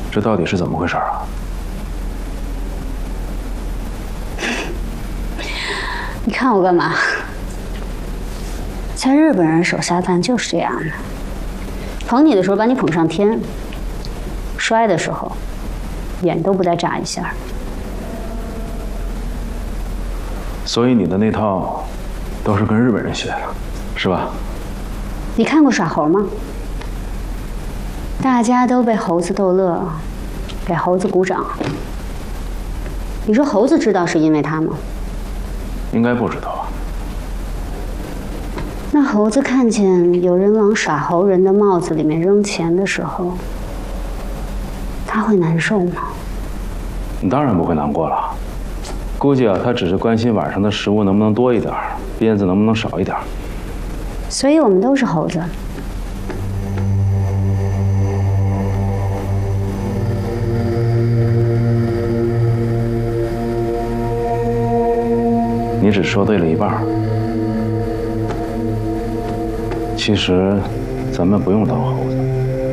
这到底是怎么回事啊？ 你看我干嘛？在日本人手下饭就是这样的，捧你的时候把你捧上天，摔的时候眼都不带眨一下。 所以你的那套都是跟日本人学的，是吧？ 你看过耍猴吗？大家都被猴子逗乐，给猴子鼓掌。你说猴子知道是因为他吗？ 应该不知道吧？ 那猴子看见有人往耍猴人的帽子里面扔钱的时候，他会难受吗？ 你当然不会难过了。估计啊，他只是关心晚上的食物能不能多一点，鞭子能不能少一点。 所以我们都是猴子。 你只说对了一半。其实，咱们不用当猴子。